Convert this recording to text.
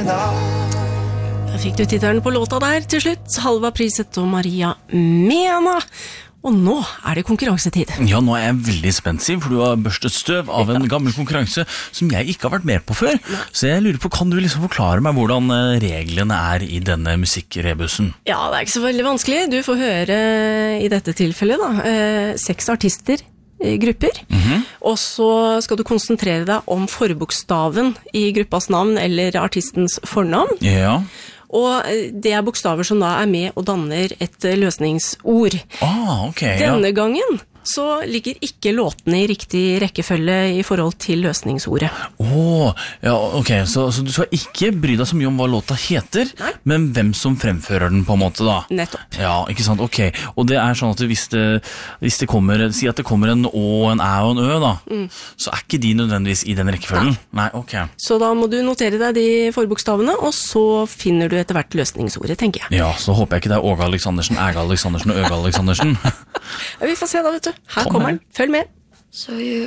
Da fikk du tittelen på låta der til slutt. Halva Priset og Maria Mena. Og nå det konkurransetid. Ja, nå jeg veldig spent, Siv, for du har børstet støv av en gammel konkurranse som jeg ikke har vært med på før. Så jeg lurer på, kan du liksom forklare meg hvordan reglene i denne musikkrebusen? Ja, det ikke så veldig vanskelig. Du får høre i dette tilfellet da, 6 artister, grupper, og så skal du konsentrere deg om forbokstaven i gruppas navn eller artistens fornavn. Ja. Og det bokstaver som da med og danner et løsningsord. Ok, Denne gangen så ligger ikke låtene i riktig rekkefølge i forhold til løsningsordet. Ja, ok, så du skal ikke bry deg så mye om hva låta heter, men hvem som fremfører den på en måte da? Nettopp. Ja, ikke sant, ok. Og det sånn at hvis det kommer, si at det kommer en Å, en Æ og en Ø da, så ikke de nødvendigvis i den rekkefølgen? Nei, ok. Så da må du notere deg de forbokstavene, og så finner du etter hvert løsningsordet, tenker jeg. Ja, så håper jeg ikke det Åge Aleksandersen, Æge Aleksandersen og Øge Aleksandersen. Vi får se da, vet du. Her kommer den. Følg med. So you